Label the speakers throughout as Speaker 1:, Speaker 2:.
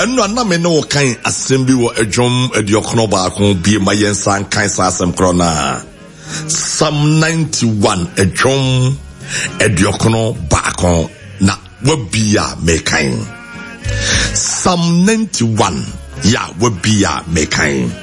Speaker 1: eno na me no kan asem bi wo adwom adiokono baako bi ma yensan kan sa asem krona Psalm 91 adwom adiokono baako na wabia mekan Psalm 91 ya wabia mekan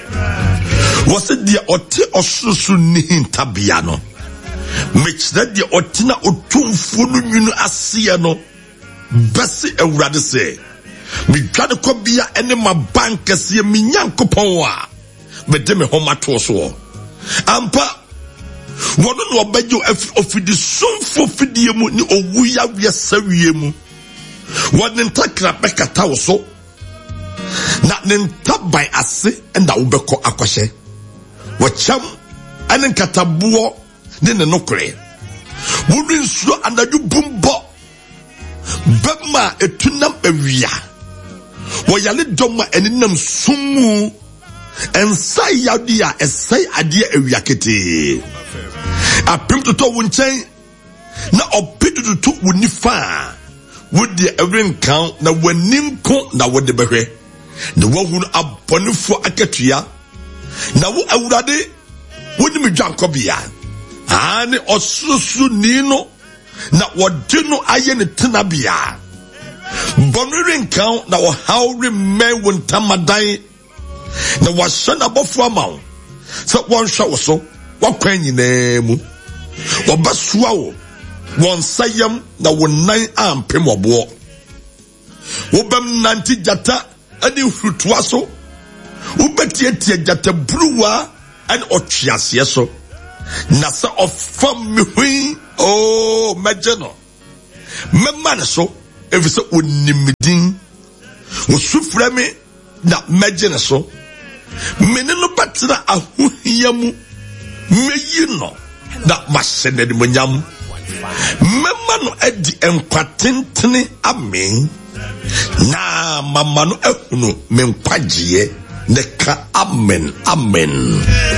Speaker 1: wase dia ote osusu ni hintabia no mechira dia otina otumfu no nwunu ase no bese awurade se mi dwade ko bia ene ma bank se mi nyankopon a me de me homa to so ampa wono no obajo ofidi somfo fidie mu ni owuya wiya sawie mu won ntakra bekata wo so na ntabai ase enda wo beko akwahye wo cham ane nkatabuo de ne nokre wuri nsuo anadu bumbo bema etunam awia wo yale doma eninam sumu ensai yadia esai ade awia kete apim to wonchen na opidu to wonifa wodi every count na waninko na wode behwe na wahunu abonefo akatua na wo awurade woni medwankobia ani osusu nino na wode no aye ne tenabia bonrin count na wo hawre me wontamadan na washana bofo amaw so won hwa so wakwan nyina mu wobasua wo won sayam na wonan ampem obo wobam nanti jata ani hrutua so wobetietie jata bruwa an otwiase so na sa ofam me hui oh majeno memman so efise onimdin wosufra me na majeno so meneno patra ahuhiamu meyino na masene de monyam memma no adi enkwatentene amen na mama no ehunu menkwagye ne ka amen amen.